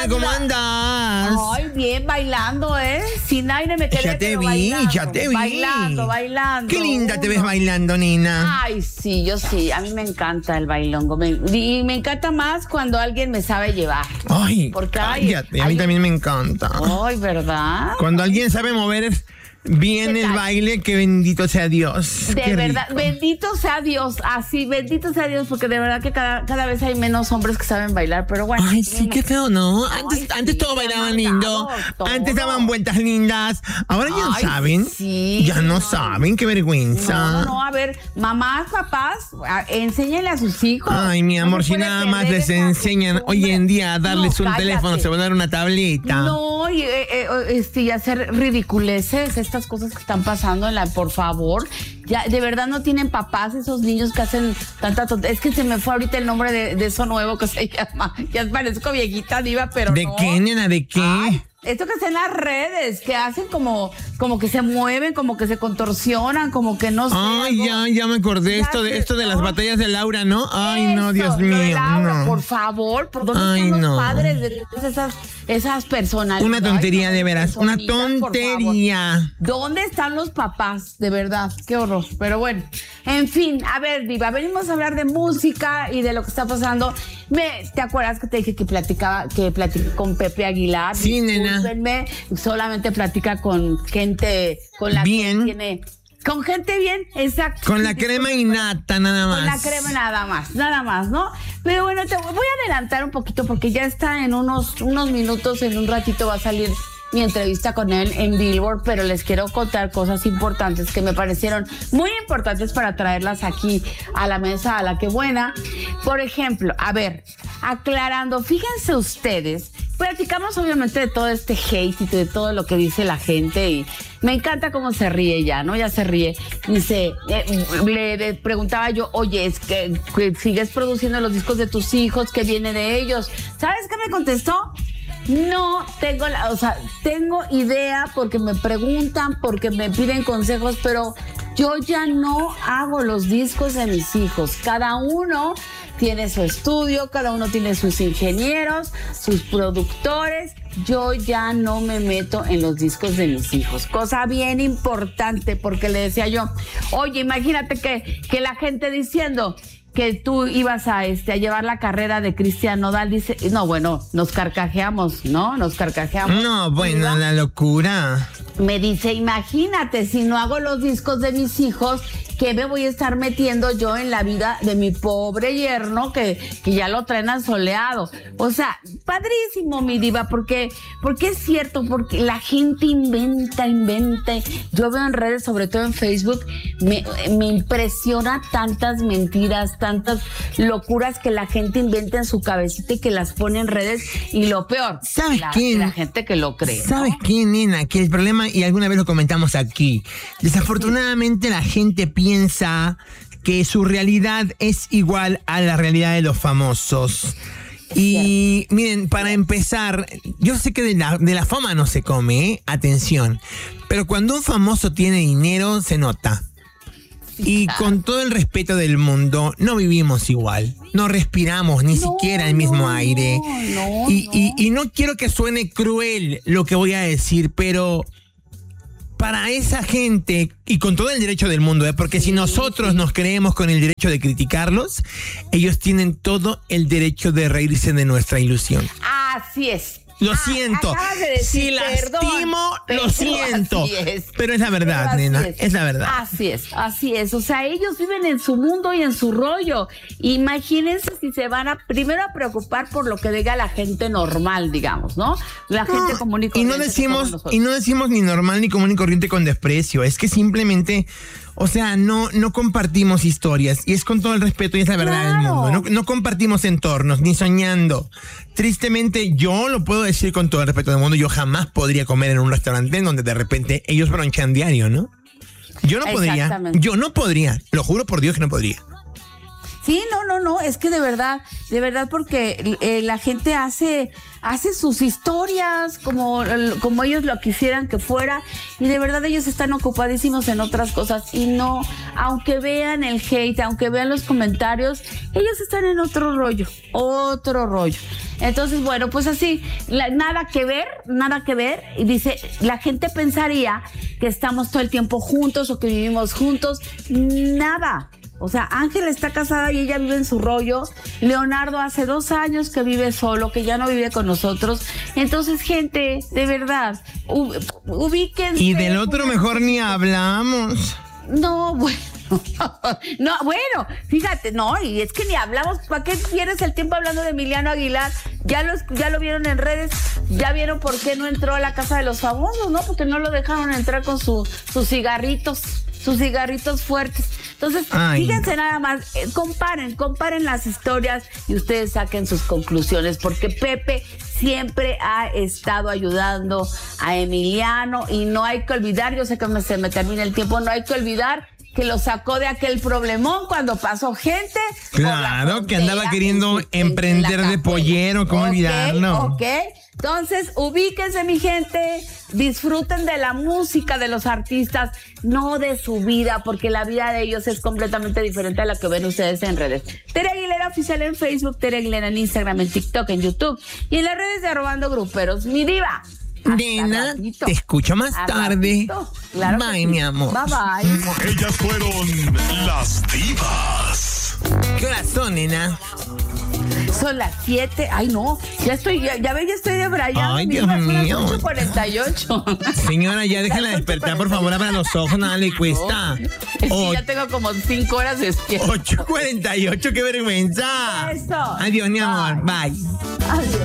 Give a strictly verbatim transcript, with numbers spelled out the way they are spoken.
nena, ¿cómo andas? Ay, bien, bailando, ¿eh? Sin aire me quedé. Ya te vi, bailando, ya te vi. Bailando, bailando. Qué linda te ves bailando, nena. Ay, sí, yo sí. A mí me encanta el bailongo. Me, y me encanta más cuando alguien me sabe llevar. Ay, porque ay, cállate, a mí también me encanta. Ay, ¿verdad? Cuando alguien sabe mover bien el baile, que bendito sea Dios. De Qué verdad, rico. bendito sea Dios, así, bendito sea Dios, porque de verdad que cada, cada vez hay menos hombres que saben bailar, pero bueno. Ay, sí, qué feo, ¿no? Ay, Antes, sí, antes todo bailaban lindo, todo. antes daban vueltas lindas, ahora ya no Ay, saben. sí, ya no, no. saben, qué vergüenza. No, no, no, a ver, mamás, papás, a- enséñenle a sus hijos. Ay, mi No amor, se si puede nada más perder les esa enseñan costumbre. hoy en día a darles No, un cállate. teléfono, se van a dar una tableta. No, y, eh, eh, este, y hacer ridiculeces, estas cosas que están pasando en la, por favor. Ya, de verdad no tienen papás esos niños que hacen tanta tontería. Es que se me fue ahorita el nombre de, de eso nuevo que se llama. Ya parezco viejita diva, pero ¿De no. qué, nena? ¿De qué? Ay, esto que hacen las redes, que hacen como, como que se mueven, como que se contorsionan, como que no sé. Ay, algo. ya, ya me acordé. Ya Esto de sé, esto de las ¿no? batallas de Laura, ¿no? Ay, no, Eso, Dios lo de mío. Laura, no. por favor, ¿por dónde Ay, están los no. padres de todas esas, esas personalidades? Una tontería, Ay, no, de veras. Una personitas, por favor. tontería. ¿Dónde están los papás? De verdad, qué horror. Pero bueno, en fin, a ver, Diva, venimos a hablar de música y de lo que está pasando. Me, ¿te acuerdas que te dije que platicaba, que platiqué con Pepe Aguilar? Sí, nena. Discúlpenme, solamente platica con gente, con la Bien. que tiene, con gente bien, exacto. Con la crema y nata, nada más. Con la crema nada más, nada más, ¿no? Pero bueno, te voy a adelantar un poquito porque ya está en unos, unos minutos, en un ratito va a salir mi entrevista con él en Billboard, pero les quiero contar cosas importantes que me parecieron muy importantes para traerlas aquí a la mesa, a la que buena. Por ejemplo, a ver, aclarando, fíjense ustedes, platicamos obviamente de todo este hate y de todo lo que dice la gente y me encanta cómo se ríe ya, ¿no? Ya se ríe. Dice, eh, le, le preguntaba yo, oye, es que, que sigues produciendo los discos de tus hijos, ¿qué viene de ellos? ¿Sabes qué me contestó? No tengo la, o sea, tengo idea porque me preguntan, porque me piden consejos, pero yo ya no hago los discos de mis hijos. Cada uno tiene su estudio, cada uno tiene sus ingenieros, sus productores. Yo ya no me meto en los discos de mis hijos. Cosa bien importante, porque le decía yo, oye, imagínate que, que la gente diciendo que tú ibas a, este, a llevar la carrera de Cristian Nodal, dice, no, bueno, nos carcajeamos, ¿no? Nos carcajeamos. No, bueno, la locura. Me dice, imagínate, si no hago los discos de mis hijos, ¿qué me voy a estar metiendo yo en la vida de mi pobre yerno que, que ya lo traen asoleado? O sea, padrísimo, mi diva, porque, porque es cierto, porque la gente inventa, inventa. Yo veo en redes, sobre todo en Facebook, me, me impresiona tantas mentiras, tantas locuras que la gente inventa en su cabecita y que las pone en redes. Y lo peor, ¿sabes la, quién? la gente que lo cree, ¿no? ¿Sabes qué, nena? Que el problema, y alguna vez lo comentamos aquí, desafortunadamente la gente piensa que su realidad es igual a la realidad de los famosos. Y miren, para empezar, yo sé que de la, de la fama no se come, ¿eh? Atención, pero cuando un famoso tiene dinero se nota. Y con todo el respeto del mundo, no vivimos igual, no respiramos ni No, siquiera el mismo no, aire. no, y, no. y, y no quiero que suene cruel lo que voy a decir, pero para esa gente, y con todo el derecho del mundo, ¿eh? Porque si nosotros nos creemos con el derecho de criticarlos, ellos tienen todo el derecho de reírse de nuestra ilusión. Así es. Lo Ah, siento. acabas de decir, Si lastimo, perdón, pero lo siento. así es. Pero es la verdad, Pero así nena. es. Es la verdad. Así es, así es. O sea, ellos viven en su mundo y en su rollo. Imagínense si se van a primero a preocupar por lo que diga la gente normal, digamos, ¿no? La gente No, común y y corriente. no que decimos somos nosotros. y no decimos ni normal ni común y corriente con desprecio. Es que simplemente, o sea, no no compartimos historias y es con todo el respeto y es la verdad del Claro. mundo. No, no compartimos entornos ni soñando. Tristemente, yo lo puedo decir con todo el respeto del mundo. Yo jamás podría comer en un restaurante en donde de repente ellos bronchan diario, ¿no? Yo no podría. Exactamente. Yo no podría. Lo juro por Dios que no podría. Sí, no, no, no, es que de verdad, de verdad, porque eh, la gente hace, hace sus historias como, como ellos lo quisieran que fuera, y de verdad ellos están ocupadísimos en otras cosas, y no, aunque vean el hate, aunque vean los comentarios, ellos están en otro rollo, otro rollo. Entonces, bueno, pues así, la, nada que ver, nada que ver. Y dice, la gente pensaría que estamos todo el tiempo juntos o que vivimos juntos. Nada. O sea, Ángela está casada y ella vive en su rollo. Leonardo hace dos años que vive solo, que ya no vive con nosotros. Entonces, gente, de verdad, ubíquense. Y del otro mejor ni hablamos. No, bueno. No, bueno, fíjate, no, y es que ni hablamos. ¿Para qué pierdes el tiempo hablando de Emiliano Aguilar? Ya lo, ya lo vieron en redes, ya vieron por qué no entró a la casa de los famosos, ¿no? Porque no lo dejaron entrar con su, sus cigarritos, sus cigarritos fuertes. Entonces, Ay. fíjense nada más, eh, comparen, comparen las historias y ustedes saquen sus conclusiones, porque Pepe siempre ha estado ayudando a Emiliano y no hay que olvidar, yo sé que me, se me termina el tiempo, no hay que olvidar que lo sacó de aquel problemón cuando pasó gente. Claro, que andaba queriendo en, emprender en de pollero, ¿cómo okay, olvidarlo? Ok, entonces ubíquense, mi gente, disfruten de la música de los artistas, no de su vida, porque la vida de ellos es completamente diferente a la que ven ustedes en redes. Tere Aguilera Oficial en Facebook, Tere Aguilera en Instagram, en TikTok, en YouTube y en las redes de Arrobando Gruperos. Mi diva. Nena, te escucho más Hasta tarde. Claro bye, sí. mi amor. Bye, bye. Ellas fueron las divas. ¿Qué horas son, nena? Son las siete. Ay, no. Ya estoy, ya, ya ve, ya estoy de Brian. Ay, Dios mío. mío. ocho cuarenta y ocho. Señora, ya déjala despertar, por favor, para los ojos, nada le cuesta. No, es que ya tengo como cinco horas despierta. ocho cuarenta y ocho, qué vergüenza. Eso. Adiós, mi amor. Bye. Adiós.